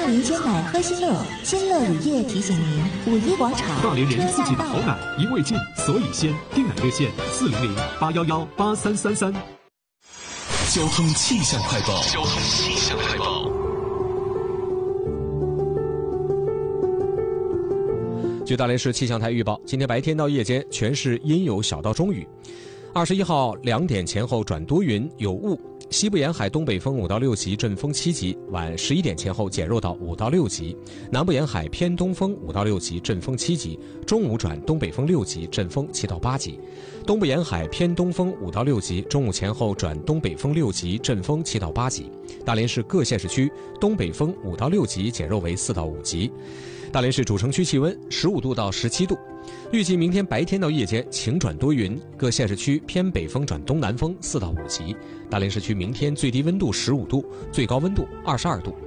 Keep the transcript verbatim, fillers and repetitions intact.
林鲜奶喝新乐，新乐乳业提醒您：五一广场大连人自己的好奶，因为近所以鲜。订奶热线：四零零八幺幺八三三三。 交通气象快报。 交通气象快报。 据大连市气象台预报，今天白天到夜间全市阴有小到中雨。二十一号两点前后转多云有雾，西部沿海东北风五到六级，阵风七级；晚十一点前后减弱到五到六级，南部沿海偏东风五到六级，阵风七级；中午转东北风六级，阵风七到八级；东部沿海偏东风五到六级，中午前后转东北风六级，阵风七到八级。大连市各县市区东北风五到六级减弱为四到五级。大连市主城区气温十五度到十七度，预计明天白天到夜间晴转多云，各县市区偏北风转东南风四到五级。大连市区明天最低温度十五度，最高温度二十二度。